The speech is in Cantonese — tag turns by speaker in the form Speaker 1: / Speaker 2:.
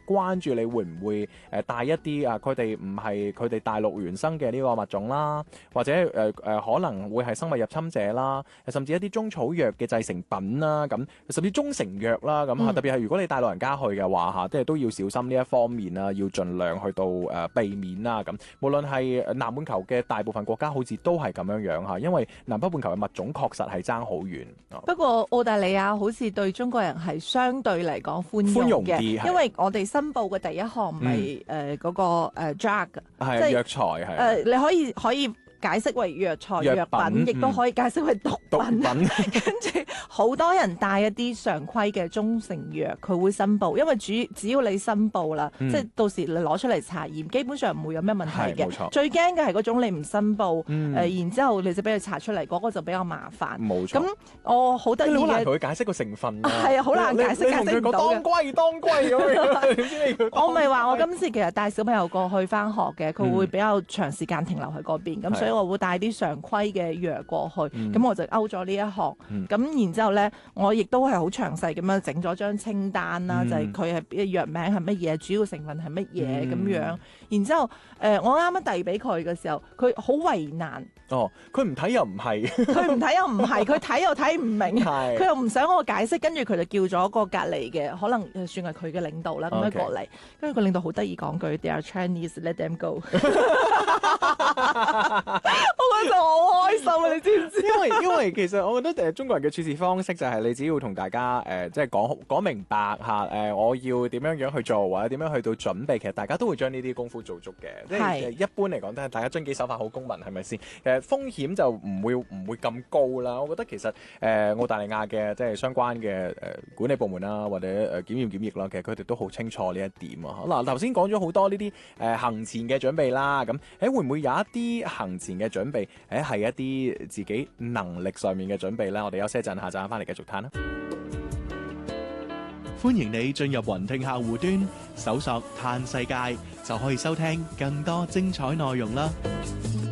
Speaker 1: 關注你會唔會帶一啲佢哋唔係佢哋大陸原生嘅呢個物種啦，或者可能會係生物入侵者啦，甚至一啲中草藥嘅製成品啦，咁甚至中成藥啦，咁特別係如果你帶老人家去嘅話嚇，即係都要小心呢一方面啦，要盡量去到避免啦咁。無論係南半球嘅大部分國家，好似都係咁樣樣嚇，因為南北半球嘅物種確實係爭好遠。
Speaker 2: 不過澳大利亞好似對中國人係相對嚟講寬容嘅，因為我哋申報嘅第一項咪嗰個drug，
Speaker 1: 即係藥材係
Speaker 2: 你可以解釋為藥材藥品，亦都可以解釋為毒品。跟住好多人帶一啲常規嘅中成藥，佢會申報，因為只要你申報啦，即係到時你攞出嚟查驗，基本上唔會有咩問題嘅。最驚嘅係嗰種你唔申報，然之後你就俾佢查出嚟，嗰個就比較麻煩。冇錯。咁我好得意嘅，好難同佢解釋個成分。係啊，好難解釋唔到嘅。當歸咁樣。我咪話我今次其實帶小朋友過去返學嘅，佢會比較長時間停留喺嗰邊，咁所以我會帶啲常規嘅藥過去，咁我就勾咗呢一項。咁然之後咧，我亦都係好詳細咁樣整咗張清單啦，就係佢係藥名係乜嘢，主要成分係乜嘢咁樣。然之後我啱啱遞俾佢嘅時候，佢好為難。
Speaker 1: 哦，佢唔睇又唔係，
Speaker 2: 佢唔睇又唔係，佢睇又睇唔明，佢又唔想我解釋，跟住佢就叫咗個隔離嘅，可能算係佢嘅領導啦，咁樣過嚟，跟住個領導好得意講句 ，They are Chinese, let them go。我覺得好開心啊！你知唔知？
Speaker 1: 因為其實我覺得中國人嘅處事方式就係你只要同大家即係講明白嚇我要點樣去做，或者點樣去到準備，其實大家都會將呢啲功夫做足嘅。即係一般嚟講都係大家遵紀守法好公民，係咪先？風險就唔會咁高啦。我覺得其實澳大利亞嘅即係相關嘅管理部門啦，或者檢驗檢疫啦，其實佢哋都好清楚呢一點啊。嗱，頭先講咗好多呢啲行前嘅準備啦，咁會唔會有一啲行前嘅準備係一啲自己能力上面嘅準備咧？我哋休息一陣，下陣翻嚟繼續談啦。
Speaker 3: 歡迎你進入雲聽客戶端，搜索嘆世界，就可以收聽更多精彩內容啦。